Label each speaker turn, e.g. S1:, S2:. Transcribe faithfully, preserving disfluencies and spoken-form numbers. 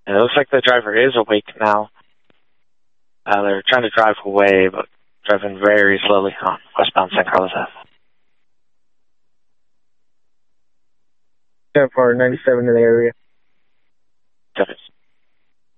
S1: And it looks like the driver is awake now. Uh, they're trying to drive away, but driving very slowly on westbound San Carlos Ave.
S2: ten for ninety-seven in the area.
S1: Got it.